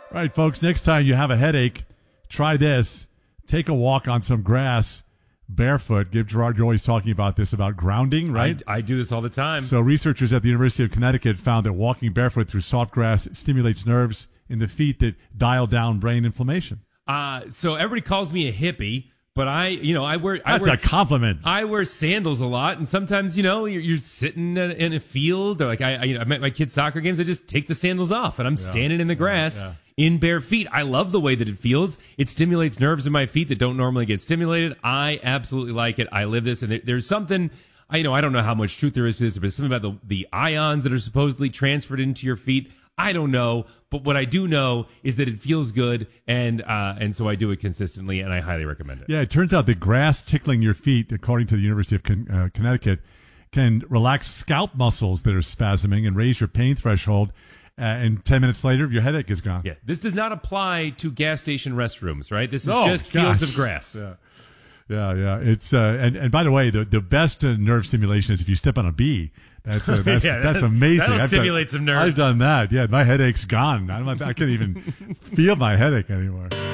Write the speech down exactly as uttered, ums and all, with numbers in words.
All right, folks, next time you have a headache, try this. Take a walk on some grass barefoot. Give Gerard, you're always talking about this, about grounding, right? I, I do this all the time. So researchers at the University of Connecticut found that walking barefoot through soft grass stimulates nerves in the feet that dial down brain inflammation. Uh, so everybody calls me a hippie. But I, you know, I wear. I That's wear, a compliment. I wear sandals a lot, and sometimes, you know, you're, you're sitting in a, in a field, or like I, I, you know, I'm at my kids' soccer games. I just take the sandals off, and I'm yeah. standing in the grass yeah. Yeah. in bare feet. I love the way that it feels. It stimulates nerves in my feet that don't normally get stimulated. I absolutely like it. I live this, and there, there's something. I you know I don't know how much truth there is to this, but there's something about the the ions that are supposedly transferred into your feet. I don't know, but what I do know is that it feels good, and uh, and so I do it consistently, and I highly recommend it. Yeah, it turns out that grass tickling your feet, according to the University of Con- uh, Connecticut, can relax scalp muscles that are spasming and raise your pain threshold, uh, and ten minutes later, your headache is gone. Yeah, this does not apply to gas station restrooms, right? This is oh, just gosh. fields of grass. Yeah. Yeah, yeah. It's uh, and and by the way, the the best uh, nerve stimulation is if you step on a bee. That's uh, that's yeah, that's that, amazing. That'll I've stimulate done, some nerves. I've done that. Yeah, my headache's gone. I'm not, I can't even feel my headache anymore.